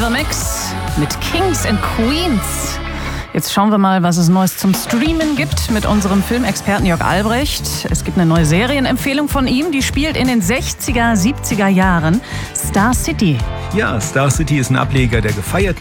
Evermix mit Kings and Queens. Jetzt schauen wir mal, was es Neues zum Streamen gibt mit unserem Filmexperten Jörg Albrecht. Es gibt eine neue Serienempfehlung von ihm, die spielt in den 60er, 70er Jahren. Star City. Ja, Star City ist ein Ableger der gefeierten